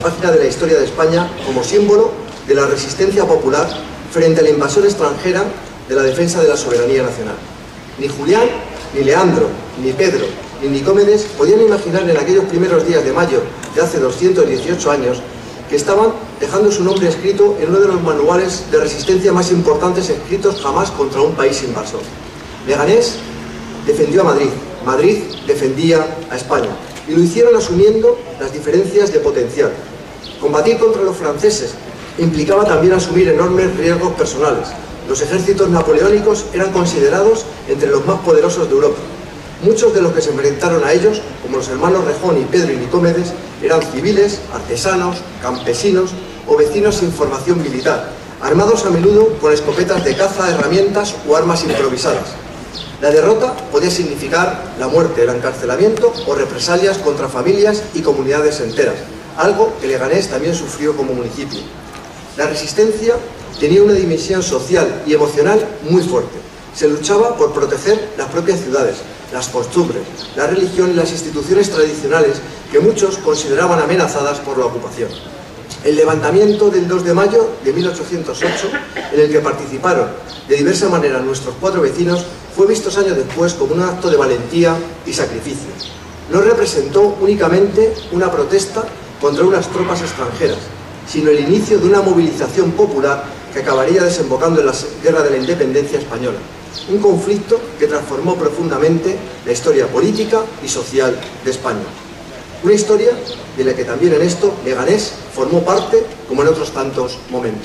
Página de la historia de España como símbolo de la resistencia popular frente a la invasión extranjera de la defensa de la soberanía nacional. Ni Julián, ni Leandro, ni Pedro, ni Nicómedes podían imaginar en aquellos primeros días de mayo de hace 218 años que estaban dejando su nombre escrito en uno de los manuales de resistencia más importantes escritos jamás contra un país invasor. Leganés defendió a Madrid, Madrid defendía a España, y lo hicieron asumiendo las diferencias de potencial. Combatir contra los franceses implicaba también asumir enormes riesgos personales. Los ejércitos napoleónicos eran considerados entre los más poderosos de Europa. Muchos de los que se enfrentaron a ellos, como los hermanos Rejón y Pedro y Nicómedes, eran civiles, artesanos, campesinos o vecinos sin formación militar, armados a menudo con escopetas de caza, herramientas o armas improvisadas. La derrota podía significar la muerte, el encarcelamiento o represalias contra familias y comunidades enteras, algo que Leganés también sufrió como municipio. La resistencia tenía una dimensión social y emocional muy fuerte. Se luchaba por proteger las propias ciudades, las costumbres, la religión y las instituciones tradicionales que muchos consideraban amenazadas por la ocupación. El levantamiento del 2 de mayo de 1808, en el que participaron de diversa manera nuestros 4 vecinos, fue visto años después como un acto de valentía y sacrificio. No representó únicamente una protesta contra unas tropas extranjeras, sino el inicio de una movilización popular que acabaría desembocando en la Guerra de la Independencia española, un conflicto que transformó profundamente la historia política y social de España. Una historia de la que también en esto Leganés formó parte, como en otros tantos momentos.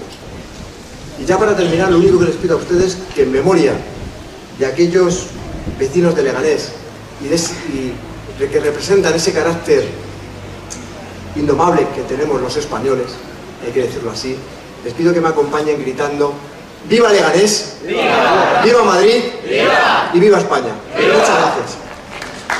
Y ya para terminar, lo único que les pido a ustedes es que en memoria de aquellos vecinos de Leganés y de que representan ese carácter indomable que tenemos los españoles, hay que decirlo así, les pido que me acompañen gritando: ¡Viva Leganés! ¡Viva! ¡Viva Madrid! ¡Viva! Y ¡viva España! ¡Viva! Muchas gracias.